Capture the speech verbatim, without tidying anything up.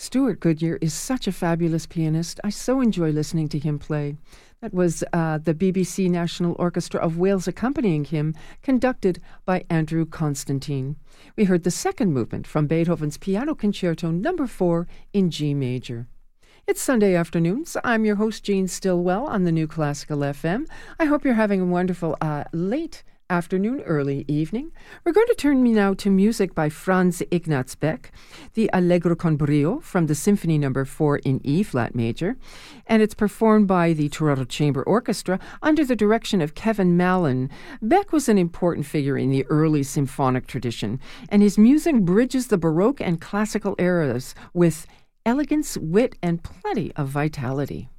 Stuart Goodyear is such a fabulous pianist. I so enjoy listening to him play. That was uh, the B B C National Orchestra of Wales accompanying him, conducted by Andrew Constantine. We heard the second movement from Beethoven's Piano Concerto Number four in G major. It's Sunday afternoon, so I'm your host, Jean Stillwell, on the New Classical F M. I hope you're having a wonderful uh, late afternoon, early evening. We're going to turn me now to music by Franz Ignaz Beck, the Allegro con brio from the Symphony Number four in E-flat major, and it's performed by the Toronto Chamber Orchestra under the direction of Kevin Mallon. Beck was an important figure in the early symphonic tradition, and his music bridges the Baroque and classical eras with elegance, wit, and plenty of vitality.